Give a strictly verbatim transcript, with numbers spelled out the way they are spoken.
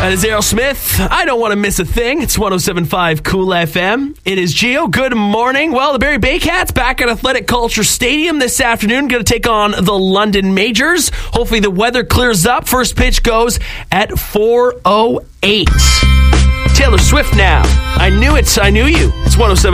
That is Aerosmith. I don't want to miss a thing. It's one oh seven point five Cool F M. It is Gio. Good morning. Well, the Barrie Baycats back at Athletic Culture Stadium this afternoon. Going to take on the London Majors. Hopefully the weather clears up. First pitch goes at four oh eight. Taylor Swift now. I knew it. I knew you. It's one oh seven